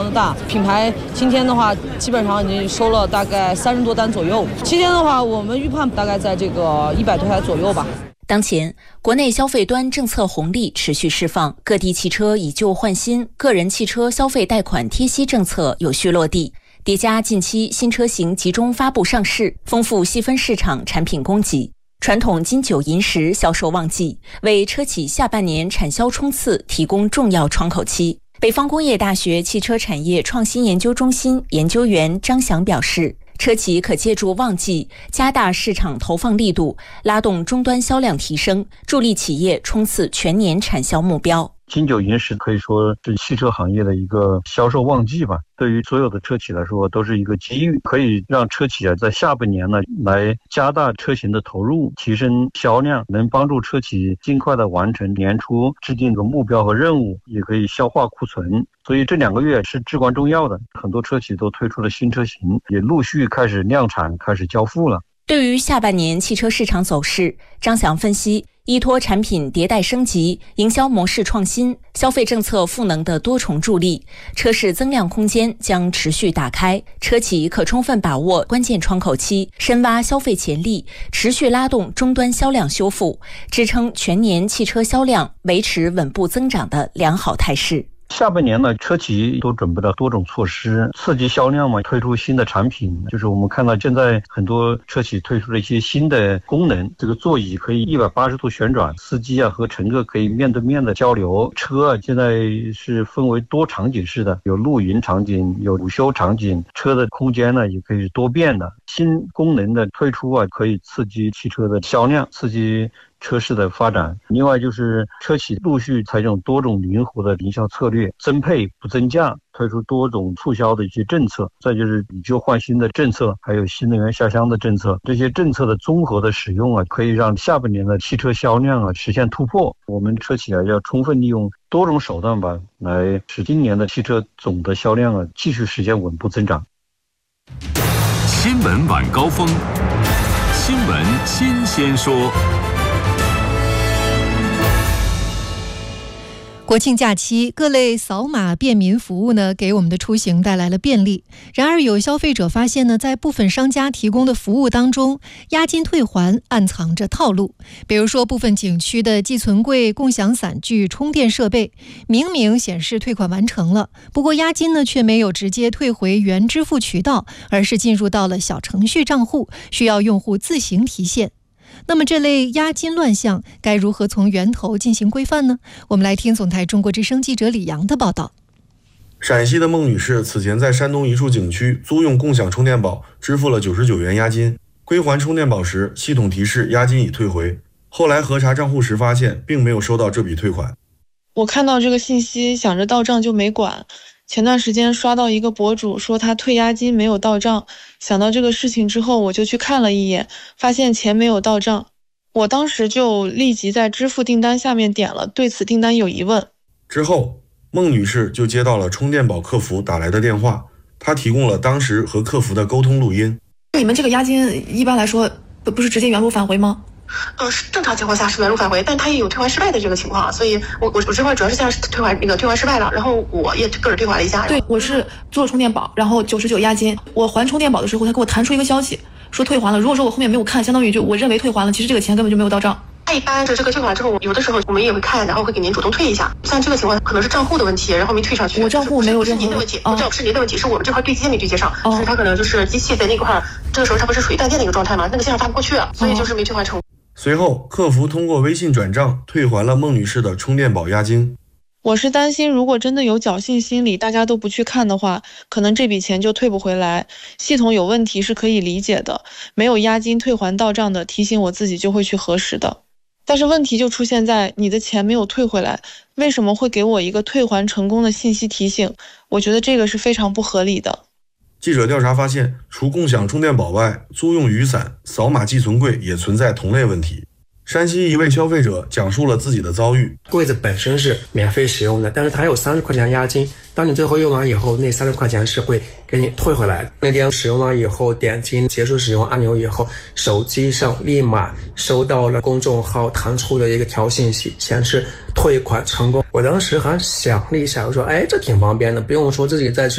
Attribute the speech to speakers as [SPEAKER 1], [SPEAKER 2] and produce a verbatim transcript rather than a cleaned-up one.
[SPEAKER 1] 的大。品牌今天的话，基本上已经收了大概三十多单左右。七天的话，我们预判大概在这个一百多台左右吧。
[SPEAKER 2] 当前，国内消费端政策红利持续释放，各地汽车以旧换新、个人汽车消费贷款贴息政策有序落地，叠加近期新车型集中发布上市，丰富细分市场产品供给。传统金九银十销售旺季，为车企下半年产销冲刺提供重要窗口期。北方工业大学汽车产业创新研究中心研究员张翔表示，车企可借助旺季加大市场投放力度，拉动终端销量提升，助力企业冲刺全年产销目标。
[SPEAKER 3] 金九银十可以说是汽车行业的一个销售旺季吧，对于所有的车企来说都是一个机遇，可以让车企啊在下半年呢来加大车型的投入，提升销量，能帮助车企尽快的完成年初制定的目标和任务，也可以消化库存。所以这两个月是至关重要的，很多车企都推出了新车型，也陆续开始量产，开始交付了。
[SPEAKER 2] 对于下半年汽车市场走势，张翔分析，依托产品迭代升级、营销模式创新、消费政策赋能的多重助力，车市增量空间将持续打开，车企可充分把握关键窗口期，深挖消费潜力，持续拉动终端销量修复，支撑全年汽车销量维持稳步增长的良好态势。
[SPEAKER 3] 下半年呢，车企都准备了多种措施刺激销量嘛，推出新的产品，就是我们看到现在很多车企推出了一些新的功能，这个座椅可以一百八十度旋转，司机啊和乘客可以面对面的交流，车啊现在是分为多场景式的，有露营场景，有午休场景，车的空间呢也可以是多变的。新功能的推出啊，可以刺激汽车的销量，刺激车市的发展。另外就是车企陆续采用多种灵活的营销策略，增配不增价，推出多种促销的一些政策，再就是以旧换新的政策，还有新能源下乡的政策，这些政策的综合的使用啊，可以让下半年的汽车销量啊实现突破。我们车企啊要充分利用多种手段吧，来使今年的汽车总的销量啊继续实现稳步增长。
[SPEAKER 4] 新闻晚高峰，新闻新鲜说。
[SPEAKER 5] 国庆假期，各类扫码便民服务呢，给我们的出行带来了便利。然而，有消费者发现呢，在部分商家提供的服务当中，押金退还暗藏着套路。比如说，部分景区的寄存柜、共享伞具、充电设备，明明显示退款完成了，不过押金呢却没有直接退回原支付渠道，而是进入到了小程序账户，需要用户自行提现。那么这类押金乱象该如何从源头进行规范呢？我们来听总台中国之声记者李阳的报道。
[SPEAKER 6] 陕西的孟女士此前在山东一处景区租用共享充电宝，支付了九十九元押金，归还充电宝时，系统提示押金已退回。后来核查账户时发现，并没有收到这笔退款。
[SPEAKER 7] 我看到这个信息，想着到账就没管。前段时间刷到一个博主说他退押金没有到账，想到这个事情之后，我就去看了一眼，发现钱没有到账。我当时就立即在支付订单下面点了对此订单有疑问。
[SPEAKER 6] 之后，孟女士就接到了充电宝客服打来的电话，她提供了当时和客服的沟通录音。
[SPEAKER 8] 你们这个押金一般来说不不是直接原路返回吗？
[SPEAKER 9] 呃，正常情况下是原路返回，但它也有退还失败的这个情况，所以我我我这块主要是现在是退还那个退还失败了，然后我也个人退还了一下。
[SPEAKER 8] 对，我是做了充电宝，然后九十九押金，我还充电宝的时候，他给我弹出一个消息说退还了。如果说我后面没有看，相当于就我认为退还了，其实这个钱根本就没有到账。
[SPEAKER 9] 一般是这个退款之后，有的时候我们也会看，然后会给您主动退一下。像这个情况可能是账户的问题，然后没退上去。
[SPEAKER 8] 我账户没有任何
[SPEAKER 9] 您的问题，我知道是您的问题，是我们这块对接没对接上，就是它可能就是机器在那块，这个时候它不是属于断电的一个状态嘛，那个信号发不过去，所以就是没退还成。
[SPEAKER 6] 随后，客服通过微信转账退还了孟女士的充电宝押金。
[SPEAKER 7] 我是担心，如果真的有侥幸心理，大家都不去看的话，可能这笔钱就退不回来。系统有问题是可以理解的，没有押金退还到账的，提醒我自己就会去核实的。但是问题就出现在你的钱没有退回来，为什么会给我一个退还成功的信息提醒？我觉得这个是非常不合理的。
[SPEAKER 6] 记者调查发现，除共享充电宝外，租用雨伞、扫码寄存柜也存在同类问题。山西一位消费者讲述了自己的遭遇。
[SPEAKER 10] 柜子本身是免费使用的，但是它有三十块钱押金，当你最后用完以后，那三十块钱是会给你退回来的。那天使用完以后，点击结束使用按钮以后，手机上立马收到了公众号弹出的一个条信息，显示退款成功。我当时还想了一下，我说哎，这挺方便的，不用说自己再去